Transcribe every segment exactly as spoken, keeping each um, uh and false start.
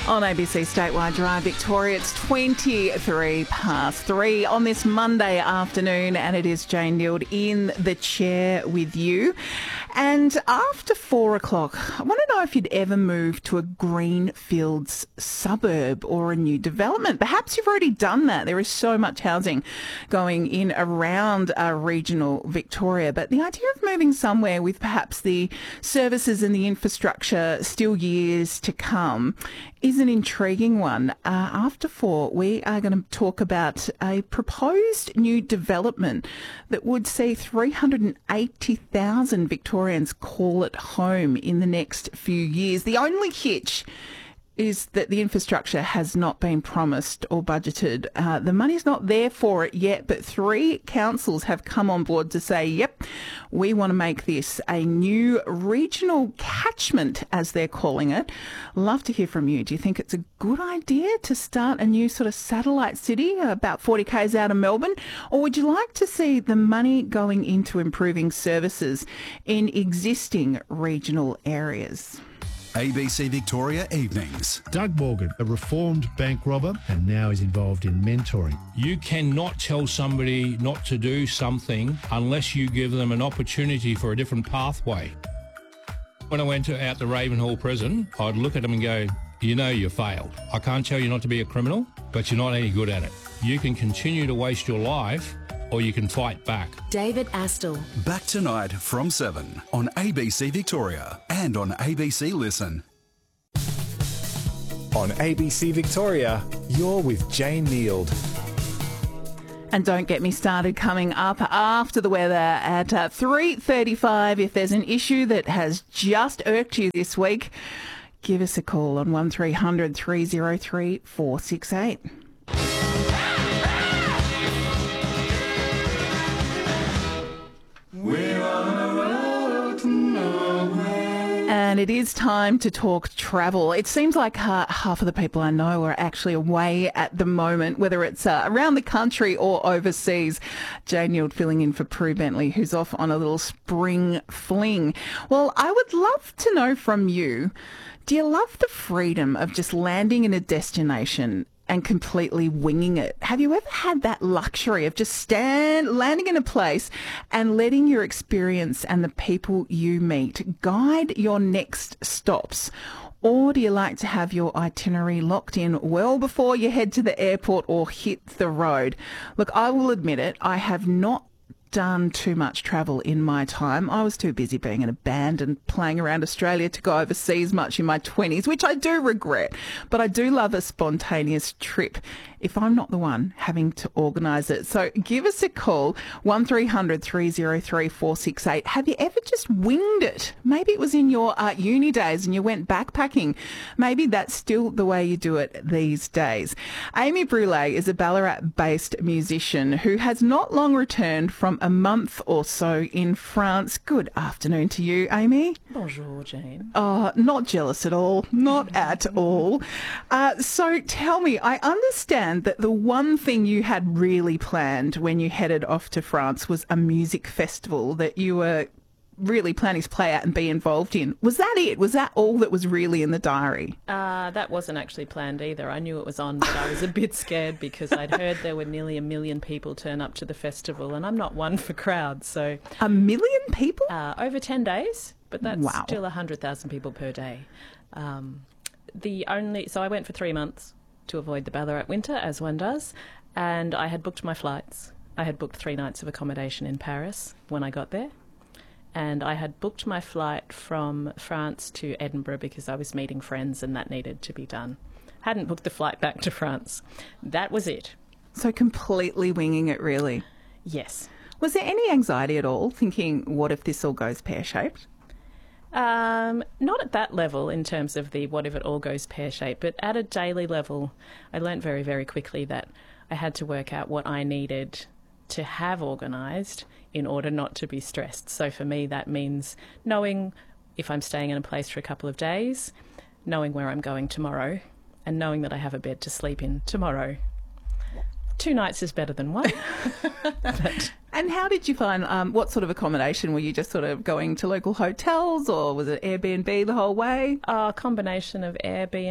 On A B C Statewide Drive Victoria, it's twenty-three past three on this Monday afternoon, and it is Jane Neild in the chair with you. And after four o'clock, I want to know if you'd ever moved to a greenfields suburb or a new development. Perhaps you've already done that. There is so much housing going in around uh, regional Victoria, but the idea of moving somewhere with perhaps the services and the infrastructure still years to come is an intriguing one. Uh, after four, we are going to talk about a proposed new development that would see three hundred eighty thousand Victorians call it home in the next few years. The only hitch is that the infrastructure has not been promised or budgeted. Uh, the money's not there for it yet, but three councils have come on board to say, yep, we want to make this a new regional catchment, as they're calling it. Love to hear from you. Do you think it's a good idea to start a new sort of satellite city about forty kays out of Melbourne? Or would you like to see the money going into improving services in existing regional areas? A B C Victoria Evenings. Doug Morgan, a reformed bank robber, and now is involved in mentoring. You cannot tell somebody not to do something unless you give them an opportunity for a different pathway. When I went to, out to Ravenhall prison, I'd look at them and go, you know you failed. I can't tell you not to be a criminal, but you're not any good at it. You can continue to waste your life, or you can fight back. David Astle. Back tonight from seven on A B C Victoria and on A B C Listen. On A B C Victoria, you're with Jane Neild. And don't get me started coming up after the weather at uh, three thirty-five. If there's an issue that has just irked you this week, give us a call on one three hundred three oh three four six eight. We're on a road to nowhere. And it is time to talk travel. It seems like uh, half of the people I know are actually away at the moment, whether it's uh, around the country or overseas. Jane Neild filling in for Prue Bentley, who's off on a little spring fling. Well, I would love to know from you, do you love the freedom of just landing in a destination and completely winging it? Have you ever had that luxury of just stand, landing in a place and letting your experience and the people you meet guide your next stops? Or do you like to have your itinerary locked in well before you head to the airport or hit the road? Look, I will admit it, I have not done too much travel in my time. I was too busy being in a band and playing around Australia to go overseas much in my twenties, which I do regret. But I do love a spontaneous trip if I'm not the one having to organise it. So give us a call, one three hundred three oh three four six eight. Have you ever just winged it? Maybe it was in your uh, uni days and you went backpacking. Maybe that's still the way you do it these days. Amy Brulé is a Ballarat-based musician who has not long returned from a month or so in France. Good afternoon to you, Amy. Bonjour, Jane. Oh, not jealous at all. Not at all. Uh, so tell me, I understand that the one thing you had really planned when you headed off to France was a music festival that you were really planning to play at and be involved in. Was that it? Was that all that was really in the diary? Uh, that wasn't actually planned either. I knew it was on, but I was a bit scared because I'd heard there were nearly a million people turn up to the festival, and I'm not one for crowds. So a million people? Uh, over ten days, but that's wow. still one hundred thousand people per day. Um, the only So I went for three months to avoid the Ballarat winter, as one does, and I had booked my flights. I had booked three nights of accommodation in Paris when I got there. And I had booked my flight from France to Edinburgh because I was meeting friends and that needed to be done. Hadn't booked the flight back to France. That was it. So completely winging it, really? Yes. Was there any anxiety at all, thinking, what if this all goes pear-shaped? Um, not at that level in terms of the what if it all goes pear-shaped, but at a daily level, I learnt very, very quickly that I had to work out what I needed to have organised in order not to be stressed. So for me, that means knowing if I'm staying in a place for a couple of days, knowing where I'm going tomorrow, and knowing that I have a bed to sleep in tomorrow. Two nights is better than one. But And how did you find, um, what sort of accommodation? Were you just sort of going to local hotels, or was it Airbnb the whole way? A combination of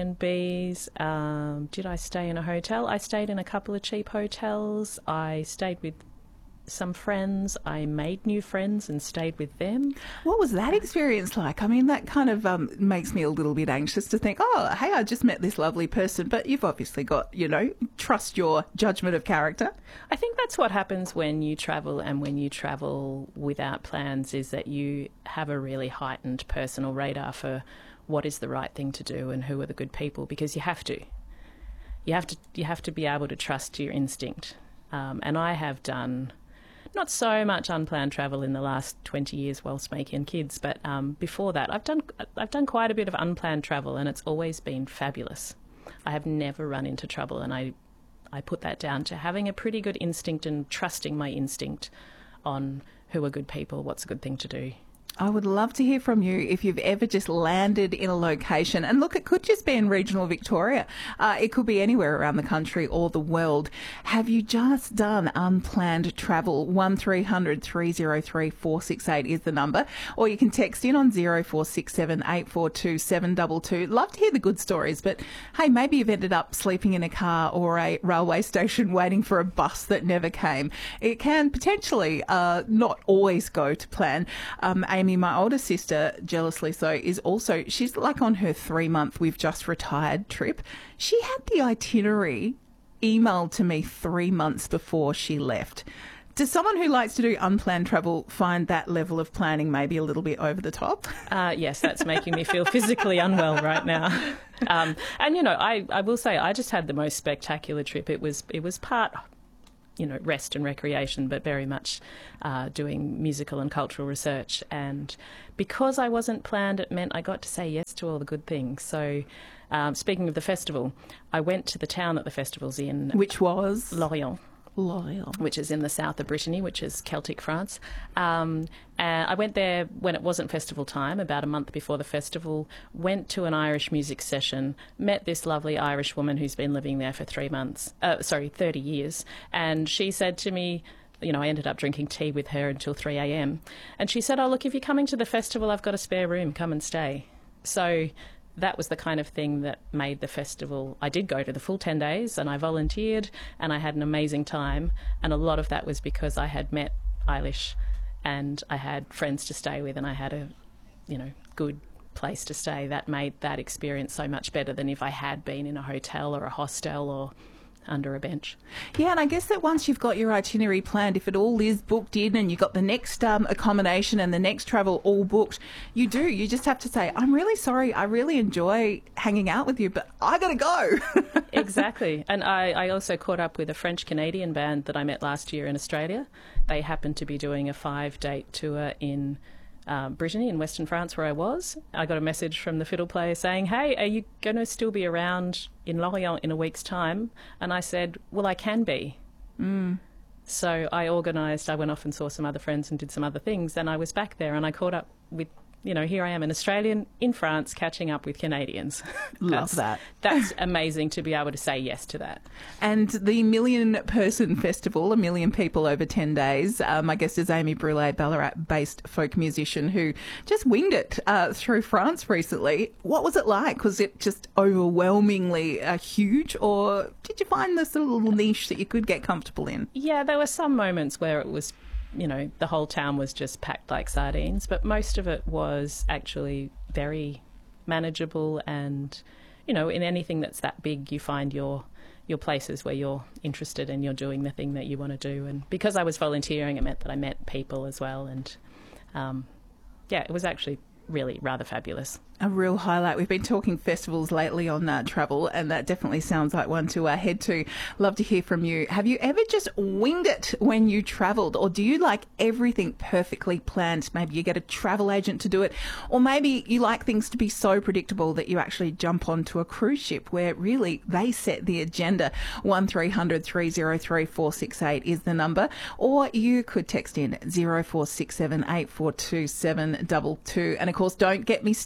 Airbnbs. Um, did I stay in a hotel? I stayed in a couple of cheap hotels. I stayed with some friends. I made new friends and stayed with them. What was that experience like? I mean, that kind of um, makes me a little bit anxious to think, oh, hey, I just met this lovely person, but you've obviously got, you know, trust your judgment of character. I think that's what happens when you travel, and when you travel without plans, is that you have a really heightened personal radar for what is the right thing to do and who are the good people, because you have to. You have to, you have to be able to trust your instinct. Um, and I have done not so much unplanned travel in the last twenty years whilst making kids, but um, before that, I've done I've done quite a bit of unplanned travel, and it's always been fabulous. I have never run into trouble, and I I put that down to having a pretty good instinct and trusting my instinct on who are good people, what's a good thing to do. I would love to hear from you if you've ever just landed in a location. And look, it could just be in regional Victoria. Uh, it could be anywhere around the country or the world. Have you just done unplanned travel? one three hundred three oh three four six eight is the number. Or you can text in on zero four six seven eight four two seven two two. Love to hear the good stories, but hey, maybe you've ended up sleeping in a car or a railway station waiting for a bus that never came. It can potentially uh, not always go to plan. Um, Amy, my older sister, jealously so, is also, she's like on her three month we've just retired trip. She had the itinerary emailed to me three months before she left. Does someone who likes to do unplanned travel find that level of planning maybe a little bit over the top? Uh, yes, that's making me feel physically unwell right now. Um, and, you know, I, I will say I just had the most spectacular trip. It was, it was part, you know, rest and recreation, but very much uh, doing musical and cultural research. And because I wasn't planned, it meant I got to say yes to all the good things. So um, speaking of the festival, I went to the town that the festival's in. Which was? Lorient. Lorient. Which is in the south of Brittany, which is Celtic France. Um, and I went there when it wasn't festival time, about a month before the festival, went to an Irish music session, met this lovely Irish woman who's been living there for three months, uh, sorry, thirty years. And she said to me, you know, I ended up drinking tea with her until three a.m. And she said, oh, look, if you're coming to the festival, I've got a spare room, come and stay. So that was the kind of thing that made the festival. I did go to the full ten days and I volunteered and I had an amazing time. And a lot of that was because I had met Eilish and I had friends to stay with and I had a, you know, good place to stay. That made that experience so much better than if I had been in a hotel or a hostel or under a bench. Yeah, and I guess that once you've got your itinerary planned, if it all is booked in and you've got the next um, accommodation and the next travel all booked, you do. You just have to say, I'm really sorry, I really enjoy hanging out with you, but I got to go. Exactly. And I, I also caught up with a French-Canadian band that I met last year in Australia. They happened to be doing a five-date tour in Uh, Brittany in Western France where I was. I got a message from the fiddle player saying, hey, are you going to still be around in Lorient in a week's time? And I said, well, I can be. Mm. So I organised, I went off and saw some other friends and did some other things, and I was back there and I caught up with, you know, here I am, an Australian in France catching up with Canadians. Love that. That's amazing to be able to say yes to that. And the Million Person Festival, a million people over ten days. Um, my guest is Amy Brule, Ballarat-based folk musician who just winged it uh, through France recently. What was it like? Was it just overwhelmingly uh, huge, or did you find this little niche that you could get comfortable in? Yeah, there were some moments where it was, you know, the whole town was just packed like sardines, but most of it was actually very manageable. And, you know, in anything that's that big, you find your your places where you're interested and you're doing the thing that you want to do. And because I was volunteering, it meant that I met people as well. And, um, yeah, it was actually really rather fabulous. A real highlight. We've been talking festivals lately on uh, travel, and that definitely sounds like one to uh, head to. Love to hear from you. Have you ever just winged it when you travelled, or do you like everything perfectly planned? Maybe you get a travel agent to do it, or maybe you like things to be so predictable that you actually jump onto a cruise ship where really they set the agenda. one three hundred three oh three four six eight is the number, or you could text in zero four six seven eight four two seven two two. And of course, don't get me started.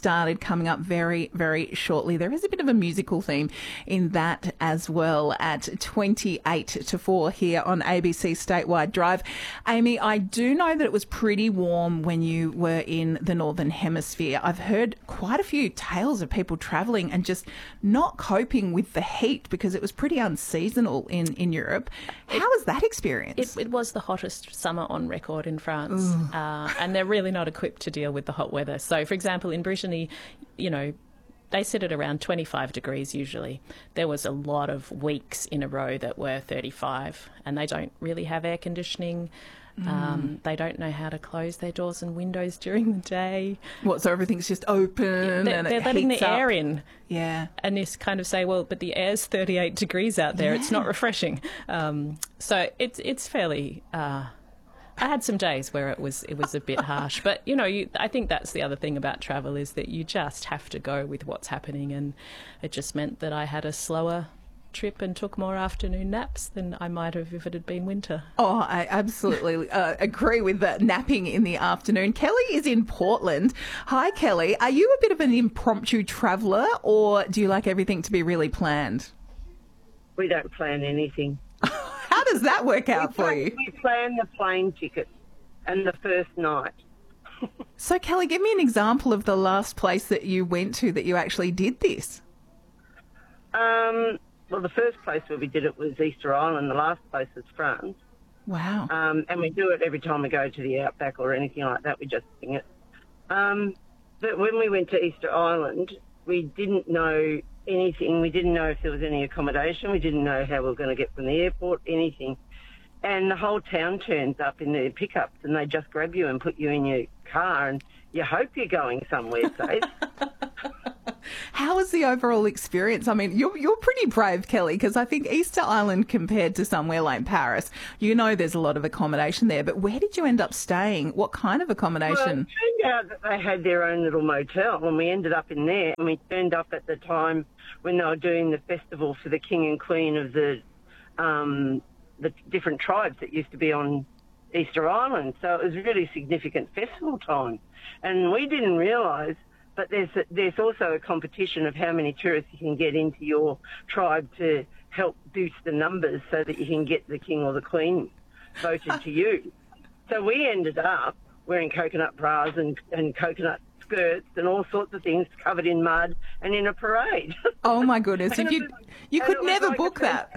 coming up very, very shortly. There is a bit of a musical theme in that as well at twenty-eight to four here on A B C Statewide Drive. Amy, I do know that it was pretty warm when you were in the Northern Hemisphere. I've heard quite a few tales of people travelling and just not coping with the heat because it was pretty unseasonal in, in Europe. How was that experience? It, it was the hottest summer on record in France, uh, and they're really not equipped to deal with the hot weather. So, for example, in Brittany, you know, they sit at around twenty-five degrees usually. There was a lot of weeks in a row that were thirty-five, and they don't really have air conditioning. Mm. Um, they don't know how to close their doors and windows during the day. What, so everything's just open they're, and they're it letting heats the up. air in. Yeah. And you kind of say, well, but the air's thirty-eight degrees out there. Yeah. It's not refreshing. Um, so it's it's fairly... Uh, I had some days where it was it was a bit harsh, but you know, you, I think that's the other thing about travel is that you just have to go with what's happening, and it just meant that I had a slower trip and took more afternoon naps than I might have if it had been winter. Oh, I absolutely uh, agree with that napping in the afternoon. Kelly is in Portland. Hi, Kelly. Are you a bit of an impromptu traveller, or do you like everything to be really planned? We don't plan anything. How does that work out we for plan, you? We plan the plane ticket and the first night. So, Kelly, give me an example of the last place that you went to that you actually did this. Um, well, the first place where we did it was Easter Island. The last place was France. Wow. Um, and we do it every time we go to the Outback or anything like that. We just sing it. Um, but when we went to Easter Island, we didn't know anything. We didn't know if there was any accommodation. We didn't know how we were going to get from the airport, anything. And the whole town turns up in their pickups and they just grab you and put you in your car and you hope you're going somewhere safe. How was the overall experience? I mean, you're, you're pretty brave, Kelly, because I think Easter Island compared to somewhere like Paris, you know there's a lot of accommodation there, but where did you end up staying? What kind of accommodation? Well, it turned out that they had their own little motel and we ended up in there, and we turned up at the time when they were doing the festival for the king and queen of the um, the different tribes that used to be on Easter Island. So it was a really significant festival time. And we didn't realise, but there's a, there's also a competition of how many tourists you can get into your tribe to help boost the numbers so that you can get the king or the queen voted to you. So we ended up wearing coconut bras and, and coconut skirts and all sorts of things covered in mud and in a parade. Oh, my goodness. If you, was, you could never like book that.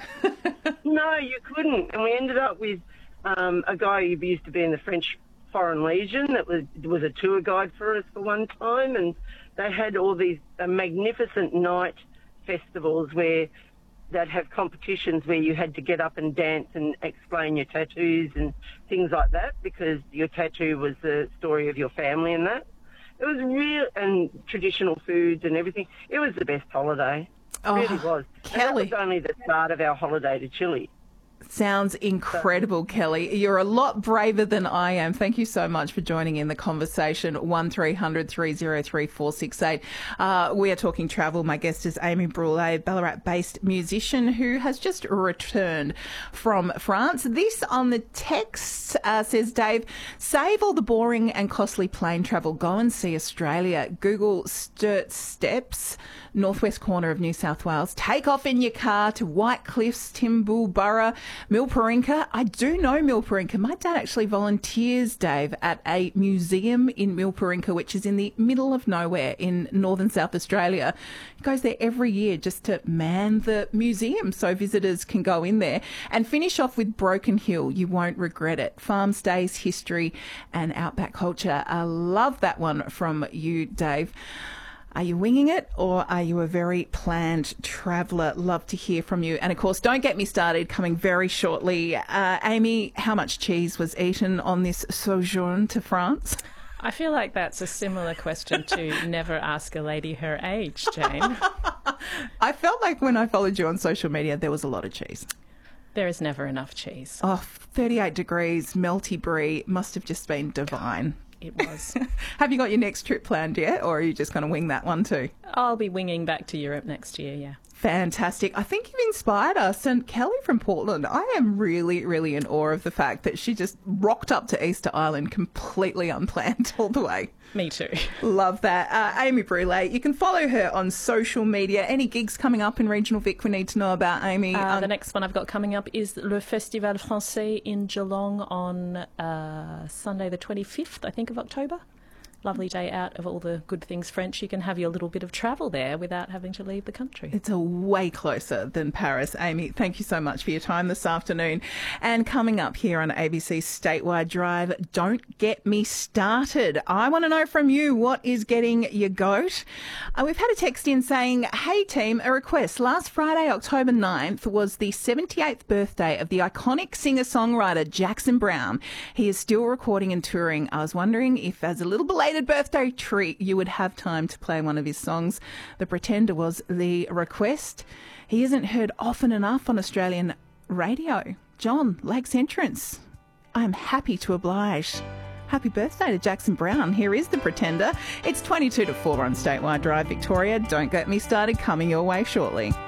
No, you couldn't. And we ended up with um, a guy who used to be in the French Foreign Legion that was was a tour guide for us for one time, and they had all these uh, magnificent night festivals where they'd have competitions where you had to get up and dance and explain your tattoos and things like that, because your tattoo was the story of your family and that. It was real, and traditional foods and everything. It was the best holiday. It Oh, really was. Kelly. And that was only the start of our holiday to Chile. Sounds incredible, Kelly. You're a lot braver than I am. Thank you so much for joining in the conversation. one three hundred three oh three four six eight. Uh, we are talking travel. My guest is Amy Brule, Ballarat-based musician who has just returned from France. This on the text uh, says, Dave, save all the boring and costly plane travel. Go and see Australia. Google Sturt Steps, northwest corner of New South Wales. Take off in your car to White Cliffs, Timbuburra, Milparinka. I do know Milparinka. My dad actually volunteers, Dave, at a museum in Milparinka, which is in the middle of nowhere in northern South Australia. He goes there every year just to man the museum so visitors can go in there. And finish off with Broken Hill. You won't regret it. Farm stays, history and outback culture. I love that one from you, Dave. Are you winging it, or are you a very planned traveller? Love to hear from you. And, of course, don't get me started, coming very shortly. Uh, Amy, how much cheese was eaten on this sojourn to France? I feel like that's a similar question to never ask a lady her age, Jane. I felt like when I followed you on social media, there was a lot of cheese. There is never enough cheese. Oh, thirty-eight degrees, melty brie, must have just been divine. It was. Have you got your next trip planned yet, or are you just going to wing that one too? I'll be winging back to Europe next year, yeah. Fantastic. I think you've inspired us. And Kelly from Portland, I am really, really in awe of the fact that she just rocked up to Easter Island completely unplanned all the way. Me too. Love that. Uh, Amy Brule, you can follow her on social media. Any gigs coming up in Regional Vic we need to know about, Amy? Uh, um, the next one I've got coming up is Le Festival Français in Geelong on uh, Sunday the twenty-fifth, I think, of October. Lovely day out of all the good things French. You can have your little bit of travel there without having to leave the country. It's a way closer than Paris. Amy, thank you so much for your time this afternoon. And coming up here on A B C Statewide Drive, don't get me started. I want to know from you, what is getting your goat? Uh, we've had a text in saying, hey team, a request. Last Friday, October ninth, was the seventy-eighth birthday of the iconic singer-songwriter Jackson Browne. He is still recording and touring. I was wondering if, as a little belated birthday treat, you would have time to play one of his songs. The Pretender was the request. He isn't heard often enough on Australian radio. John, Lakes Entrance, I'm happy to oblige. Happy birthday to Jackson Browne. Here is The Pretender. It's twenty-two to four on Statewide Drive, Victoria. Don't get me started, coming your way shortly.